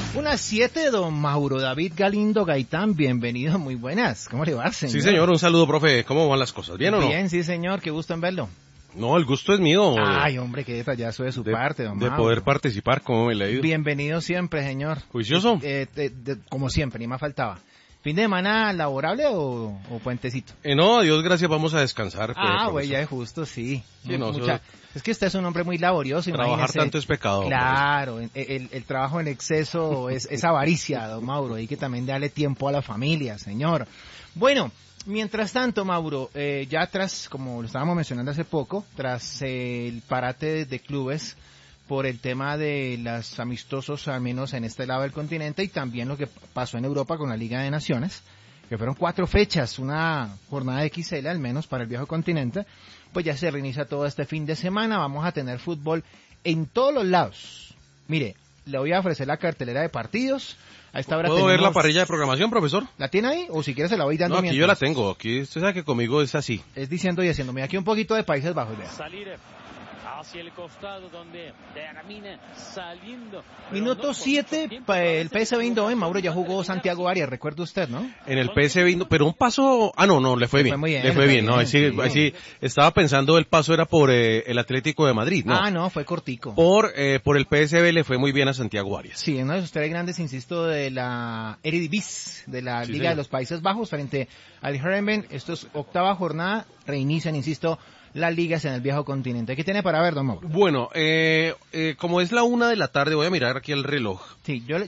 Unas 7, don Mauro David Galindo Gaitán, bienvenido, muy buenas. ¿Cómo le va, señor? Sí, señor, un saludo, profe. ¿Cómo van las cosas? ¿Bien o no? Bien, sí, señor, qué gusto en verlo. No, el gusto es mío. Ay, hombre, qué detallazo de su parte, don Mauro. De poder participar, ¿cómo me le ha ido? Bienvenido siempre, señor. ¿Juicioso? Como siempre, ni más faltaba. ¿Fin de semana laborable o puentecito? No, Dios gracias, vamos a descansar. Güey, ya es justo, sí. Sí, no, es que usted es un hombre muy laborioso. Trabajar imagínese. tanto es pecado. Claro, el trabajo en exceso es avaricia, don Mauro. Hay que también darle tiempo a la familia, señor. Bueno, mientras tanto, Mauro, ya tras, como lo estábamos mencionando hace poco, tras el parate de clubes por el tema de los amistosos, al menos en este lado del continente, y también lo que pasó en Europa con la Liga de Naciones, que fueron 4 fechas, una jornada de XL al menos para el viejo continente, pues ya se reinicia todo este fin de semana, vamos a tener fútbol en todos los lados. Mire, le voy a ofrecer la cartelera de partidos. A esta hora ¿Puedo ver la parrilla de programación, profesor? ¿La tiene ahí? O si quiere se la voy dando. No, aquí yo la tengo. Aquí usted sabe que conmigo es así. Es diciendo y haciendo. Mira, aquí un poquito de Países Bajos, vea. Salir hacia el costado donde termina saliendo. Minuto 7, el PSV Eindhoven, Mauro, ya jugó Santiago Arias, recuerda usted, ¿no? En el PSV, pero un paso... no, le fue bien. Le fue bien, no, sí. Estaba pensando el paso era por el Atlético de Madrid, ¿no? No, fue cortico. Por el PSV le fue muy bien a Santiago Arias. Sí, uno de los 3 grandes, insisto, de la Eredivisie, de la Liga de los Países Bajos, frente al Heerenveen. Esto es 8ª jornada, reinician, insisto, las ligas en el viejo continente. ¿Qué tiene para ver, don Mauro? Bueno, como es la 1 de la tarde, voy a mirar aquí el reloj. Sí, yo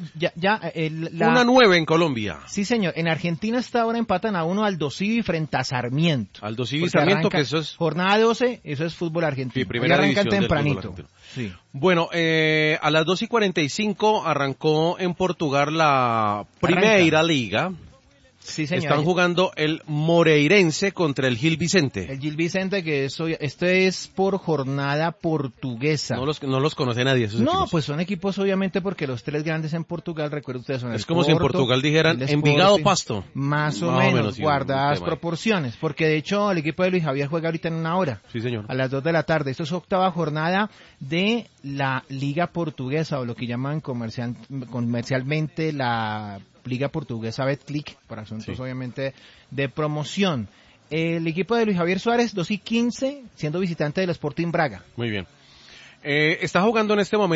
1:09 en Colombia. Sí, señor. En Argentina hasta ahora empatan a 1 Aldo Civi frente a Sarmiento. Aldo Civi y Sarmiento, que eso es... Jornada 12, eso es fútbol argentino. Sí, primera división tempranito. Sí. Bueno, a las 2:45 arrancó en Portugal la Primeira Liga. Sí, señor. Están jugando el Moreirense contra el Gil Vicente. El Gil Vicente, que esto es por jornada portuguesa. No los conoce nadie esos equipos. No, pues son equipos obviamente porque los 3 grandes en Portugal, recuerden ustedes, son es como si en Portugal dijeran Envigado Pasto. Más o menos, guardadas proporciones. Porque de hecho el equipo de Luis Javier juega ahorita en 1 hora. Sí, señor. A las 2 de la tarde. Esto es 8ª jornada de la Liga Portuguesa, o lo que llaman comercialmente la Liga Portuguesa Betclic, por asuntos obviamente de promoción. El equipo de Luis Javier Suárez, 2:15, siendo visitante del Sporting Braga. Muy bien. Está jugando en este momento